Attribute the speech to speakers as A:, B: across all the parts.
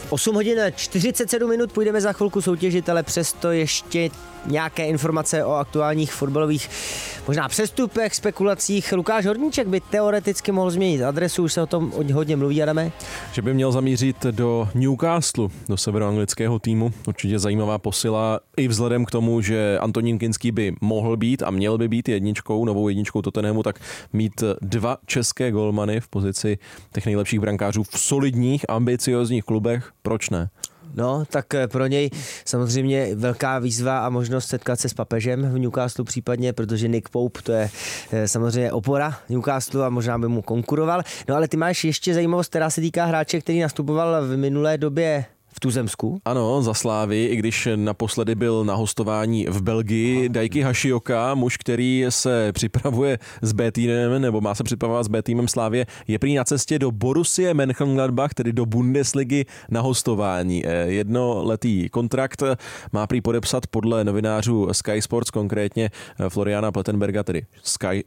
A: 8 hodin 47 minut, půjdeme za chvilku soutěžit, ale přesto ještě nějaké informace o aktuálních fotbalových možná přestupech, spekulacích. Lukáš Horníček by teoreticky mohl změnit adresu, už se o tom hodně mluví, Adame.
B: Že by měl zamířit do Newcastle, do severoanglického týmu. Určitě zajímavá posila i vzhledem k tomu, že Antonín Kinský by mohl být a měl by být novou jedničkou Tottenhamu, tak mít 2 české golmany v pozici těch nejlepších brankářů v solidních, ambiciozních klubech, proč ne?
A: No, tak pro něj samozřejmě velká výzva a možnost setkat se s papežem v Newcastle případně, protože Nick Pope to je samozřejmě opora Newcastle a možná by mu konkuroval. No ale ty máš ještě zajímavost, která se týká hráče, který nastupoval v minulé době v Tuzemsku.
B: Ano, za Slávy, i když naposledy byl na hostování v Belgii. Daiki Hashioka, muž, který se připravuje s B týmem, nebo má se připravovat s B týmem Slávie, je prý na cestě do Borussia Mönchengladbach, tedy do Bundesligy na hostování. Jednoletý kontrakt má prý podepsat podle novinářů Sky Sports, konkrétně Floriana Plettenberga, tedy Sky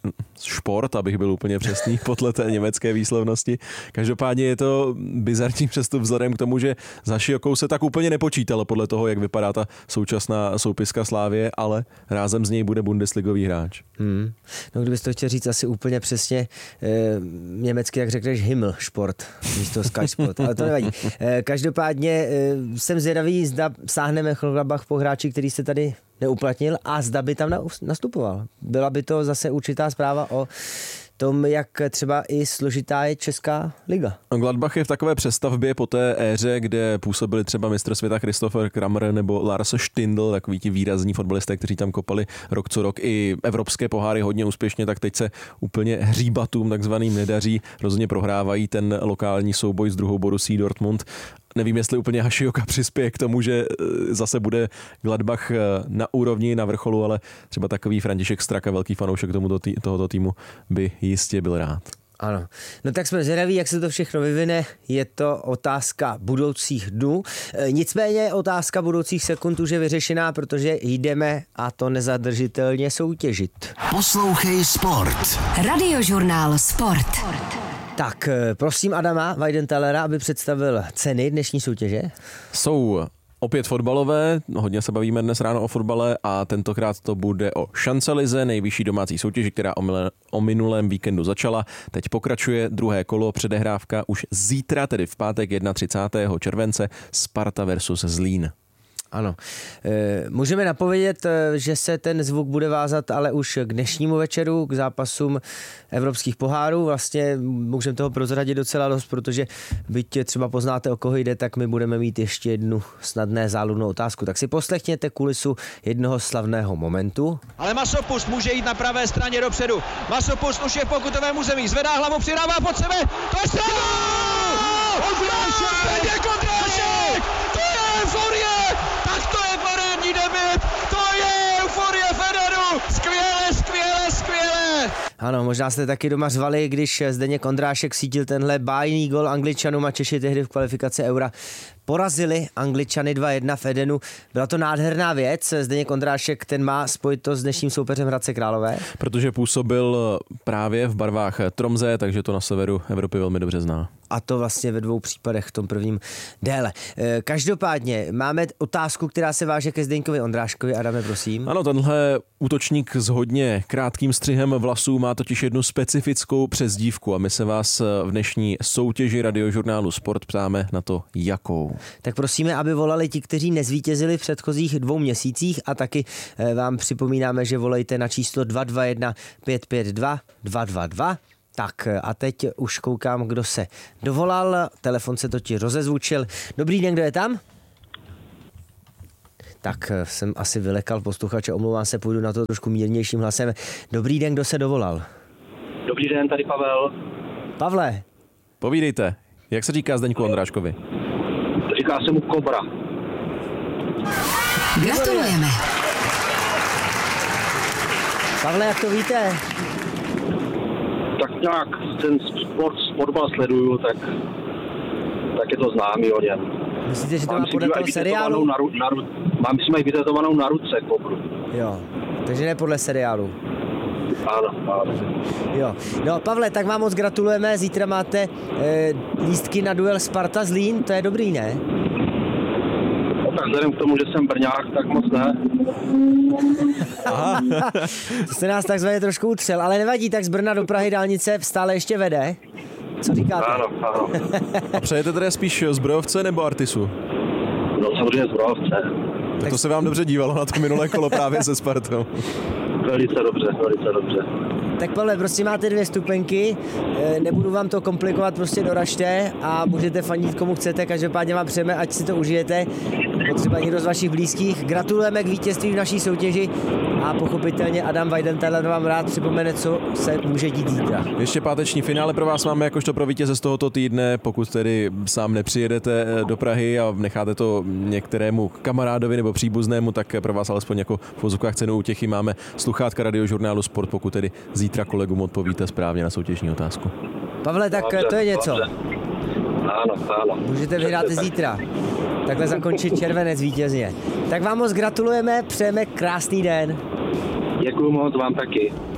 B: Sport, abych byl úplně přesný podle té německé výslovnosti. Každopádně je to bizarní přestup vzhledem k tomu, že s Hashiokou se tak úplně nepočítalo podle toho, jak vypadá ta současná soupiska Slávie, ale rázem z něj bude bundesligový hráč.
A: No, kdybys to chtěl říct asi úplně přesně německy, jak řekneš Himmelsport, místo Sky Sport, ale to nevadí. Každopádně jsem zvědavý, zda sáhne Mönchengladbach po hráči, který se tady neuplatnil a zda by tam nastupoval. Byla by to zase určitá zpráva o tom, jak třeba i složitá je Česká liga.
B: Gladbach je v takové přestavbě po té éře, kde působili třeba mistr světa Christopher Kramer nebo Lars Stindl, takoví ti výrazní fotbalisté, kteří tam kopali rok co rok i evropské poháry hodně úspěšně, tak teď se úplně hříbatům takzvaným nedaří, rozhodně prohrávají ten lokální souboj s druhou Borussií Dortmund. Nevím, jestli úplně Hashioka přispěje k tomu, že zase bude Gladbach na úrovni, na vrcholu, ale třeba takový František Straka, velký fanoušek tohoto týmu, by jistě byl rád.
A: Ano. No tak jsme zvědaví, jak se to všechno vyvine. Je to otázka budoucích dnů. Nicméně otázka budoucích sekund už je vyřešená, protože jdeme, a to nezadržitelně, soutěžit.
C: Poslouchej Sport.
D: Radiožurnál Sport.
A: Tak, prosím Adama Weidentalera, aby představil ceny dnešní soutěže.
B: Jsou opět fotbalové, hodně se bavíme dnes ráno o fotbale a tentokrát to bude o Šancelize, nejvyšší domácí soutěži, která o minulém víkendu začala. Teď pokračuje druhé kolo, předehrávka už zítra, tedy v pátek 31. července, Sparta versus Zlín.
A: Ano. Můžeme napovědět, že se ten zvuk bude vázat ale už k dnešnímu večeru, k zápasům evropských pohárů. Vlastně můžeme toho prozradit docela dost, protože byť třeba poznáte, o koho jde, tak my budeme mít ještě jednu snadné záludnou otázku. Tak si poslechněte kulisu jednoho slavného momentu.
E: Ale Masopust může jít na pravé straně dopředu. Masopust už je v pokutovém území, zvedá hlavu, přidává pod sebe. To je Ondrášek! To je euforie! Tak to je parádní debut! To je euforie Federu! Skvěle!
A: Ano, možná jste taky doma řvali, když Zdeněk Ondrášek sítil tenhle bájný gol Angličanům a Češi tehdy v kvalifikaci Eura porazili Angličany 2-1 v Edenu. Byla to nádherná věc. Zdeněk Ondrášek, ten má spojitost s dnešním soupeřem Hradce Králové.
B: Protože působil právě v barvách Tromsø, takže to na severu Evropy velmi dobře zná.
A: A to vlastně ve 2 případech, v tom prvním déle. Každopádně máme otázku, která se váže ke Zdeňkovi Ondráškovi. Adame, prosím.
B: Ano, tenhle útočník s hodně krátkým střihem vlasů má totiž jednu specifickou přezdívku a my se vás v dnešní soutěži Radiožurnálu Sport ptáme na to, jakou.
A: Tak prosíme, aby volali ti, kteří nezvítězili v předchozích 2 měsících a taky vám připomínáme, že volejte na číslo 221 552 222. Tak a teď už koukám, kdo se dovolal. Telefon se totiž rozezvučil. Dobrý den, kdo je tam? Tak jsem asi vylekal posluchače, omlouvám se, půjdu na to trošku mírnějším hlasem. Dobrý den, kdo se dovolal?
F: Dobrý den, tady Pavel.
A: Pavle.
B: Povídejte, jak se říká Zdeňku Ondráškovi?
F: Říká se mu Kobra.
D: Gratulujeme.
A: Pavle, jak to víte?
F: Tak nějak ten fotbal sleduju, tak je to známý o něm.
A: Myslíte, že to má podle toho seriálu?
F: Mám si mají vytetovanou na ruce Kobru.
A: Jo, takže ne podle seriálu.
F: Ano.
A: Jo. No Pavle, tak vám moc gratulujeme, zítra máte lístky na duel Sparta Zlín, to je dobrý, ne?
F: Tak vzhledem k tomu, že jsem Brňák, tak moc ne.
B: Aha.
A: To se nás takzvaně trošku utřel, ale nevadí, tak z Brna do Prahy dálnice stále ještě vede. Co říkáte?
F: Ano.
B: A přejete tedy spíš zbrojovce nebo Artisu?
F: No samozřejmě zbrojovce.
B: Tak to se vám dobře dívalo na to minulé kolo právě se Spartou.
F: Velice dobře.
A: Tak Pavle, prostě máte 2 stupenky, nebudu vám to komplikovat, prostě doražte a můžete fandit komu chcete, každopádně vám přejeme, ať si to užijete, potřeba někdo z vašich blízkých. Gratulujeme k vítězství v naší soutěži a pochopitelně Adam Weidenthal vám rád připomene, co se může dít zítra.
B: Ještě páteční finále pro vás máme jakožto pro vítěze z tohoto týdne, pokud tedy sám nepřijedete do Prahy a necháte to některému kamarádovi nebo příbuznému, tak pro vás alespoň jako v uvozovkách cenu útěchy máme sluchátka Radiožurnálu Sport, pokud tedy zítra kolegům odpovíte správně na soutěžní otázku.
A: Pavle, tak to je něco.
F: Ano.
A: Můžete vyhrát i zítra. Takhle zakončit červenec vítězně. Tak vám moc gratulujeme, přejeme krásný den.
F: Děkuju moc, vám taky.